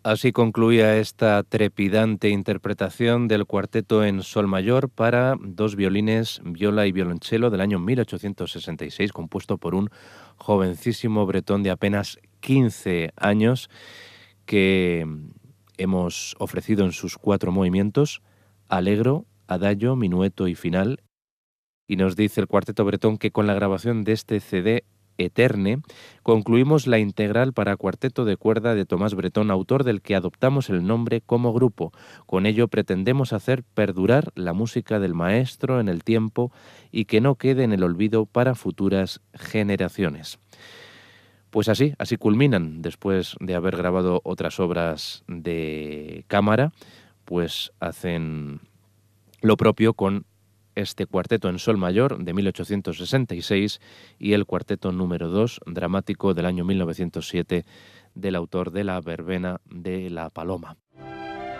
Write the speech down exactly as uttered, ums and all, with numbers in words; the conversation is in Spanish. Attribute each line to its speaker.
Speaker 1: Así concluía esta trepidante interpretación del cuarteto en sol mayor para dos violines, viola y violonchelo del año mil ochocientos sesenta y seis, compuesto por un jovencísimo bretón de apenas quince años que hemos ofrecido en sus cuatro movimientos: Allegro, Adagio, Minueto y Final. Y nos dice el cuarteto bretón que con la grabación de este C D Eterne concluimos la integral para cuarteto de cuerda de Tomás Bretón, autor del que adoptamos el nombre como grupo. Con ello pretendemos hacer perdurar la música del maestro en el tiempo y que no quede en el olvido para futuras generaciones. Pues así, así culminan, después de haber grabado otras obras de cámara, pues hacen lo propio con este cuarteto en sol mayor de mil ochocientos sesenta y seis y el cuarteto número dos, dramático del año mil novecientos siete, del autor de La verbena de la paloma.